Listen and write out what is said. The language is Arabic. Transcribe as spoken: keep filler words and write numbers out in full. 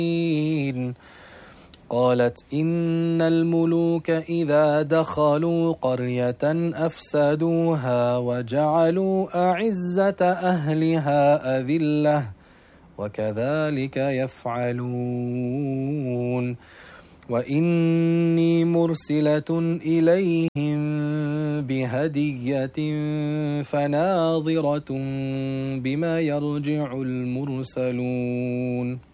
قالت إن الملوك إذا دخلوا قرية أفسدوها وجعلوا أعزة أهلها أذلة وكذلك يفعلون وإني مرسلة إليهم بهدية فناظرة بما يرجع المرسلون.